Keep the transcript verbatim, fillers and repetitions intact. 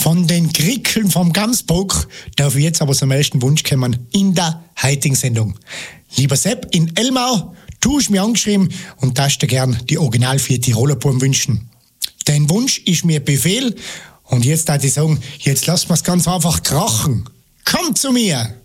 Von den Krickeln vom Gamsbock darf ich jetzt aber zum ersten Wunsch kommen in der heutigen Sendung. Lieber Sepp in Elmau, du hast mich angeschrieben und darfst dir gern die Original vier Tiroler Buben wünschen. Dein Wunsch ist mir Befehl und jetzt darf ich sagen, jetzt lass mir's ganz einfach krachen. Komm zu mir!